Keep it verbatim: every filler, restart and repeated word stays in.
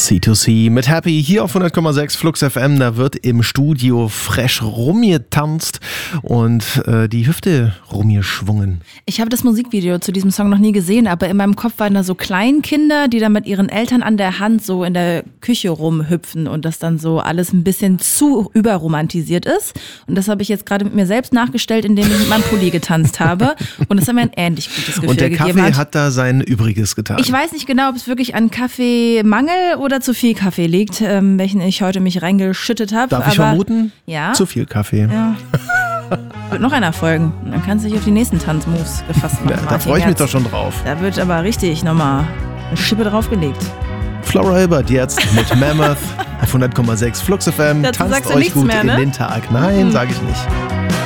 C zwei C mit Happy hier auf hundert Komma sechs Flux F M. Da wird im Studio fresh rumgetanzt und äh, die Hüfte rumgeschwungen. Ich habe das Musikvideo zu diesem Song noch nie gesehen, aber in meinem Kopf waren da so Kleinkinder, die dann mit ihren Eltern an der Hand so in der Küche rumhüpfen und das dann so alles ein bisschen zu überromantisiert ist. Und das habe ich jetzt gerade mit mir selbst nachgestellt, indem ich mit meinem Pulli getanzt habe. Und es hat mir ein ähnlich gutes Gefühl und der gegeben. Kaffee hat. hat da sein Übriges getan. Ich weiß nicht genau, ob es wirklich an Kaffeemangel oder zu viel Kaffee liegt, ähm, welchen ich heute mich reingeschüttet habe. Darf ich vermuten? Ja. Zu viel Kaffee. Ja. Wird noch einer folgen. Dann kannst du dich auf die nächsten Tanzmoves gefasst machen. Ja, da freue ich mich doch schon drauf. Da wird aber richtig nochmal eine Schippe draufgelegt. Flora Hilbert jetzt mit Mammoth auf hundert Komma sechs Flux F M. Dazu Tanzt sagst du euch nichts gut mehr, ne? in den Tag. Nein, hm. sage ich nicht.